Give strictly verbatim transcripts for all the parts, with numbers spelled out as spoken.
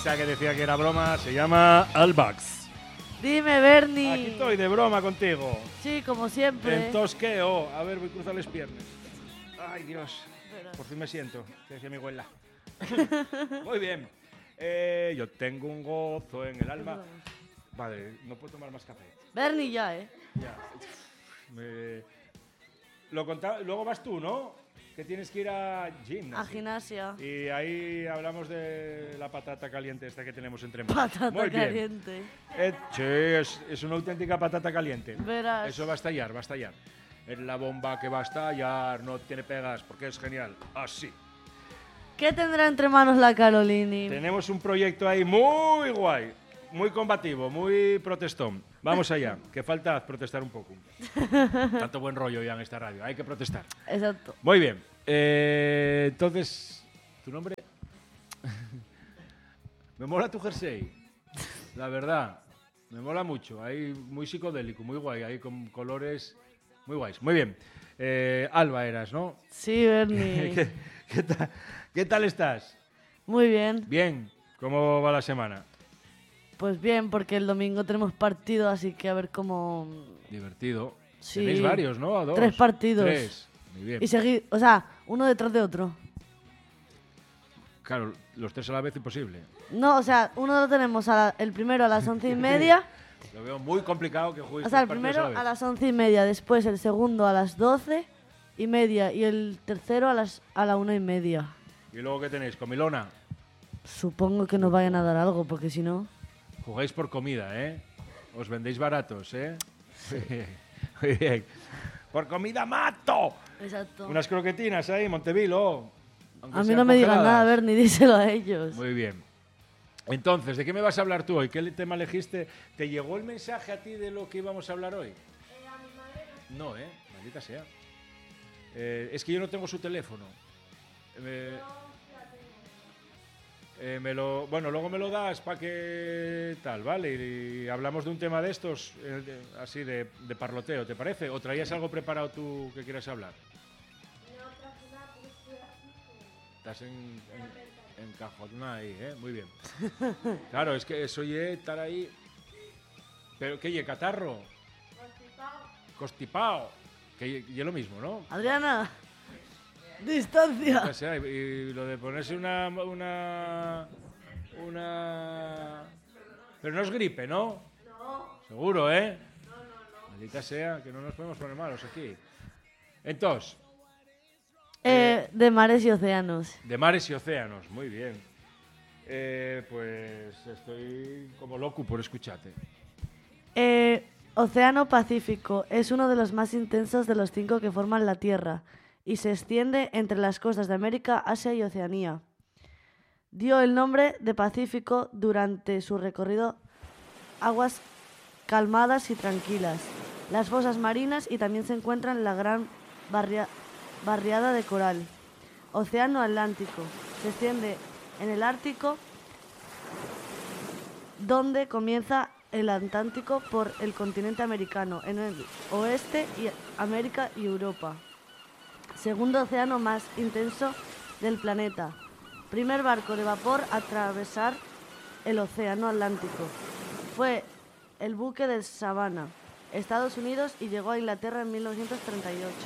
Esa que decía que era broma se llama Albax. Dime, Bernie. Aquí estoy de broma contigo. Sí, como siempre. Entonces, ¿qué? Oh, a ver, voy a cruzar las piernas. Ay, Dios. Por fin me siento, que decía mi abuela. Muy bien. Eh, yo tengo un gozo en el alma. Vale, no puedo tomar más café. Bernie ya, ¿eh? Ya. Me... Lo contaba... Luego vas tú, ¿no? Que tienes que ir a gimnasia. A gimnasia. Y ahí hablamos de la patata caliente esta que tenemos entre manos. Patata Muy bien. caliente. Eh, sí, es, es una auténtica patata caliente. Verás. Eso va a estallar, va a estallar. Es la bomba que va a estallar, no tiene pegas, porque es genial. Así. ¿Qué tendrá entre manos la Carolini? Tenemos un proyecto ahí muy guay, muy combativo, muy protestón. Vamos allá, que falta protestar un poco. Tanto buen rollo ya en esta radio, hay que protestar. Exacto. Muy bien. Eh, entonces, ¿tu nombre? Me mola tu jersey, la verdad. Me mola mucho, ahí muy psicodélico, muy guay, ahí con colores muy guays. Muy bien. Eh, Alba eras, ¿no? Sí, Bernie. ¿Qué, qué, ta- ¿Qué tal estás? Muy bien. Bien. ¿Cómo va la semana? Pues bien, porque el domingo tenemos partido, así que a ver cómo... Divertido. Sí. Tenéis varios, ¿no? ¿Dos? Tres partidos. Tres. Muy bien. Y seguir, o sea, uno detrás de otro. Claro, los tres a la vez imposible. No, o sea, uno lo tenemos a la- el primero a las once y media. Lo veo muy complicado que juegues O sea, el tres partidos primero a la vez. a las once y media, después el segundo a las doce y media y el tercero a las a la una y media. ¿Y luego qué tenéis? ¿Comilona? Supongo que nos vayan a dar algo, porque si no... Jugáis por comida, ¿eh? Os vendéis baratos, ¿eh? Muy bien. ¡Por comida mato! Exacto. Unas croquetinas ahí, Montevilo. aunque A mí sean no me digan congeladas. nada, a ver, ni díselo a ellos. Muy bien. Entonces, ¿de qué me vas a hablar tú hoy? ¿Qué tema elegiste? ¿Te llegó el mensaje a ti de lo que íbamos a hablar hoy? No, ¿eh? Maldita sea. Eh, es que yo no tengo su teléfono. Eh, eh, me lo, bueno, luego me lo das para que tal, ¿vale? Y, y hablamos de un tema de estos, eh, de- así de, de parloteo, ¿te parece? ¿O traías algo preparado tú que quieras hablar? Estás en, en, encajonada ahí, ¿eh? Muy bien. Claro, es que eso ye estar ahí... ¿Pero qué ye, catarro? Constipado. Que ye, ye lo mismo, ¿no? Adriana, distancia. O sea, y, y lo de ponerse una, una... Una... Pero no es gripe, ¿no? No. Seguro, ¿eh? No, no, no. Maldita sea, que no nos podemos poner malos aquí. Entonces, Eh, de mares y océanos. de mares y océanos, muy bien. Eh, pues estoy como loco por escucharte. Eh, Océano Pacífico es uno de los más intensos de los cinco que forman la Tierra y se extiende entre las costas de América, Asia y Oceanía. Dio el nombre de Pacífico durante su recorrido aguas calmadas y tranquilas, las fosas marinas y también se encuentran la gran barria- barriada de coral. Océano Atlántico se extiende en el Ártico, donde comienza el Atlántico por el continente americano, en el oeste y América y Europa. Segundo océano más intenso del planeta. Primer barco de vapor a atravesar el océano Atlántico. Fue el buque de Savannah, Estados Unidos, y llegó a Inglaterra en mil novecientos treinta y ocho.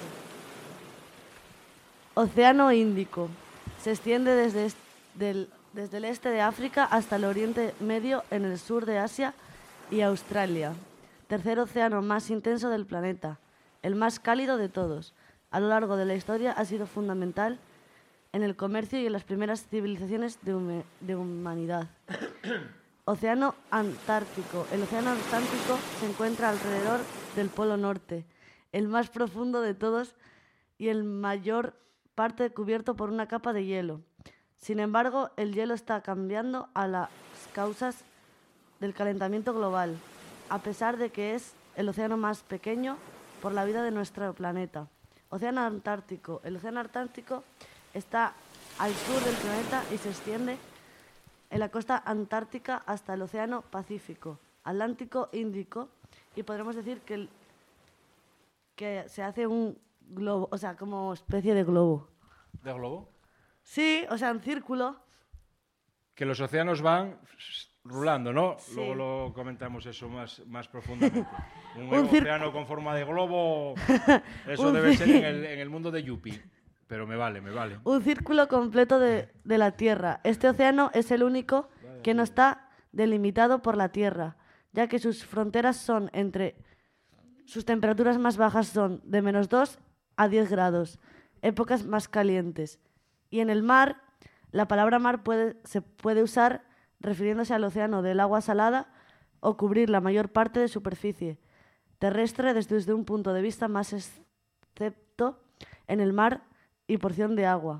Océano Índico. Se extiende desde, est- del- desde el este de África hasta el Oriente Medio en el sur de Asia y Australia. Tercer océano más intenso del planeta, el más cálido de todos. A lo largo de la historia ha sido fundamental en el comercio y en las primeras civilizaciones de, hume- de humanidad. Océano Antártico. El océano Atlántico se encuentra alrededor del Polo Norte, el más profundo de todos y el mayor parte cubierto por una capa de hielo. Sin embargo, el hielo está cambiando a las causas del calentamiento global, a pesar de que es el océano más pequeño por la vida de nuestro planeta. Océano Antártico. El océano Antártico está al sur del planeta y se extiende en la costa antártica hasta el océano Pacífico, Atlántico, Índico, y podremos decir que, el- que se hace un globo, o sea, como especie de globo. ¿De globo? Sí, o sea, en círculo. que los océanos van rulando, ¿no? Sí. Luego lo comentamos eso más, más profundamente. Un, Un cir- océano con forma de globo, eso Un debe cir- ser en el, en el mundo de Yuppie. Pero me vale, me vale. Un círculo completo de, de la Tierra. Este océano es el único que no está delimitado por la Tierra, ya que sus fronteras son entre... Sus temperaturas más bajas son de menos dos a diez grados, épocas más calientes. Y en el mar, la palabra mar puede, se puede usar refiriéndose al océano del agua salada o cubrir la mayor parte de superficie terrestre desde, desde un punto de vista más excepto en el mar y porción de agua.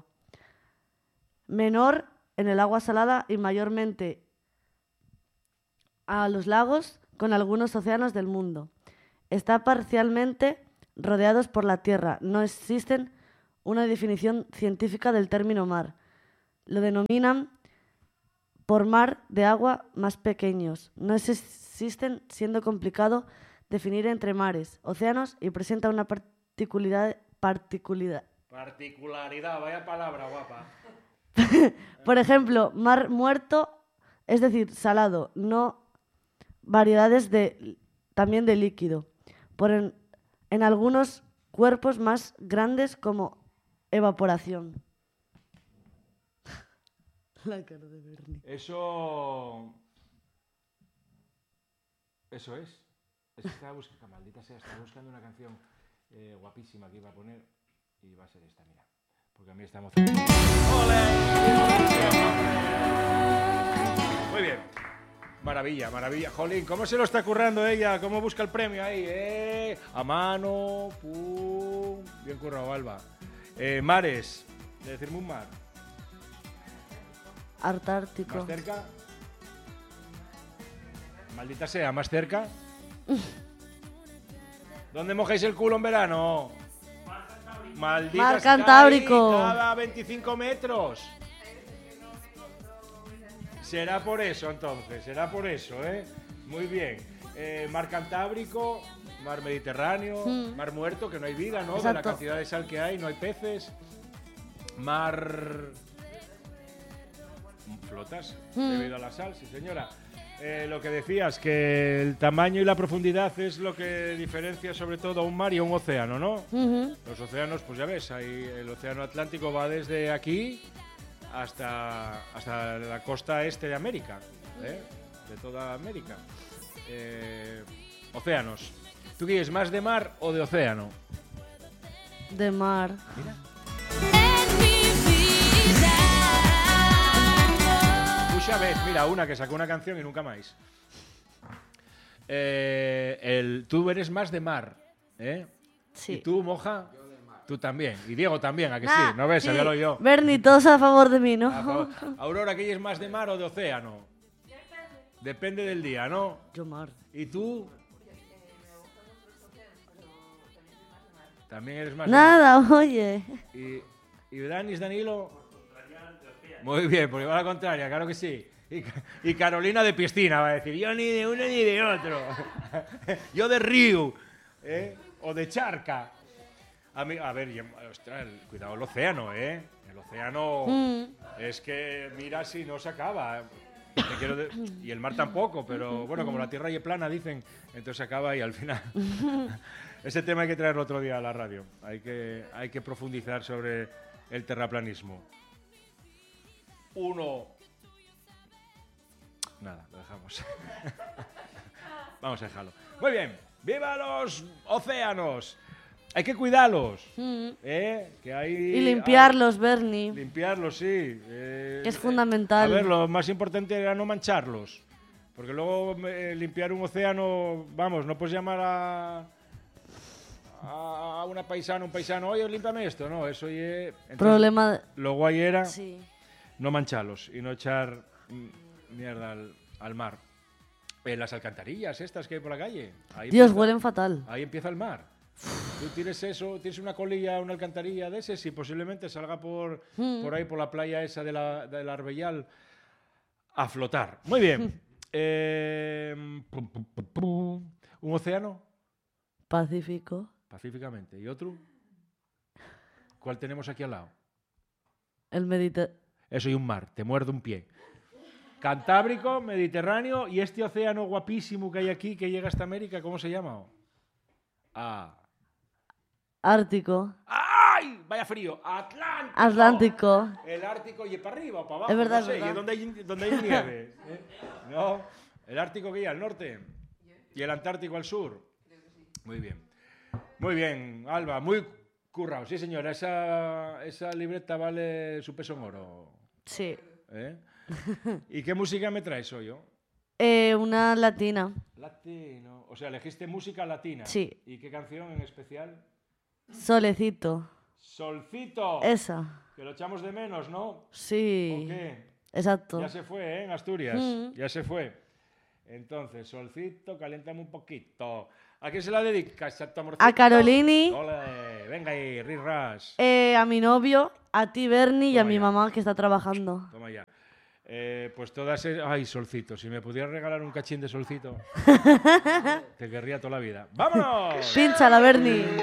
Menor en el agua salada y mayormente a los lagos con algunos océanos del mundo. Está parcialmente rodeados por la Tierra. No existe una definición científica del término mar. Lo denominan por mar de agua más pequeños. No existen, siendo complicado definir entre mares, océanos y presenta una particularidad. particularidad. Particularidad, vaya palabra guapa. Por ejemplo, mar muerto, es decir, salado, no variedades de, también de líquido. Por en, en algunos cuerpos más grandes como evaporación. La cara de Bernie. Eso... Eso es. Es que estaba buscando, maldita sea, estaba buscando una canción eh, guapísima que iba a poner y va a ser esta, mira. Porque a mí esta emoción... Muy bien. Maravilla, maravilla. Jolín, ¿cómo se lo está currando ella? ¿Cómo busca el premio ahí? Eh? A mano, pum. Bien currado, Alba. Eh, mares. De decirme un mar. Antártico. ¿Más cerca? Maldita sea, ¿más cerca? ¿Dónde mojáis el culo en verano? Maldita Mar sea, Cantábrico. cada veinticinco metros. Será por eso, entonces, será por eso, ¿eh? Muy bien. Eh, mar Cantábrico, mar Mediterráneo, Mm. mar Muerto, que no hay vida, ¿no? De la Exacto. cantidad de sal que hay, no hay peces. Mar... ¿Flotas? Mm. Debido a la sal, sí, señora. Eh, lo que decías, que el tamaño y la profundidad es lo que diferencia sobre todo a un mar y a un océano, ¿no? Ujú. Los océanos, pues ya ves, ahí el océano Atlántico va desde aquí hasta, hasta la costa este de América, ¿eh? De toda América. Eh, océanos. ¿Tú quieres más de mar o de océano? De mar. Mira. En mi vida. Mucha vez, mira, una que sacó una canción y nunca más. Eh, el, tú eres más de mar, ¿eh? Sí. ¿Y tú, Moja? Tú también. Y Diego también, ¿a que Nah, sí? ¿No ves? sí. Sabíalo yo. Bernie, todos a favor de mí, ¿no? A favor. Aurora, ¿qué es más de mar o de océano? Depende del día, ¿no? Yo mar. ¿Y tú? También eres más Nada, oye. de mar. ¿Y, y Danis, Danilo? Muy bien, porque va a la contraria, claro que sí. Y, y Carolina de piscina va a decir, yo ni de uno ni de otro. Yo de río, ¿eh? O de charca. A, mí, a ver, yo- ostras, el- cuidado el océano, ¿eh? El océano Mm. es que mira si no se acaba. Te quiero de- y el mar tampoco, pero bueno, como la tierra es plana, dicen, entonces se acaba y al final. Ese tema hay que traerlo otro día a la radio. Hay que, hay que profundizar sobre el terraplanismo. Uno. Nada, lo dejamos. Vamos a dejarlo. Muy bien. ¡Viva los océanos! Hay que cuidarlos. Mm. ¿Eh? Que hay, Y limpiarlos, Bernie. hay- limpiarlos, sí. Eh, Que es eh, fundamental. A ver, lo más importante era no mancharlos. Porque luego eh, limpiar un océano, vamos, no puedes llamar a, a una paisana, un paisano, oye, límpiame esto. No, eso es... Problema. de- Lo guay era Sí. no mancharlos y no echar mm, mierda al, al mar. En las alcantarillas estas que hay por la calle. Ahí Dios, empieza- huelen fatal. Ahí empieza el mar. Tú tienes eso, tienes una colilla, una alcantarilla de ese y posiblemente salga por, Mm. por ahí, por la playa esa de la, de la Arbellal, a flotar. Muy bien. Eh, pum, pum, pum, pum. ¿Un océano? Pacífico. Pacíficamente. ¿Y otro? ¿Cuál tenemos aquí al lado? El Mediterráneo. Eso y un mar. Te muerde un pie. Cantábrico, Mediterráneo y este océano guapísimo que hay aquí que llega hasta América, ¿cómo se llama? Ah. Ártico. ¡Ay! Vaya frío. Atlántico. Atlántico. El Ártico y para arriba o para abajo. Es verdad, no sé. es verdad. ¿Y dónde hay, dónde hay nieve? ¿Eh? No. El Ártico que hay al norte. Y el Antártico al sur. Muy bien. Muy bien, Alba. Muy currado. Sí, señora. Esa, esa libreta vale su peso en oro. Sí. ¿Eh? ¿Y qué música me traes hoy yo? Eh, una latina. Latino. O sea, elegiste música latina. Sí. ¿Y qué canción en especial? Solecito. Solcito. Esa. Que lo echamos de menos, ¿no? Sí. ¿O qué? Exacto. Ya se fue, ¿eh? En Asturias. Mm. Ya se fue. Entonces, Solcito, caliéntame un poquito. ¿A quién se la dedicas, chato amorcito? A Carolini. Ole, venga ahí, rirras. Eh, a mi novio, a ti Bernie y a Toma mi ya. mamá que está trabajando. Toma ya. Eh, pues todas... es- Ay, Solcito, si me pudieras regalar un cachín de Solcito, te querría toda la vida. ¡Vámonos! Pínchala, Bernie.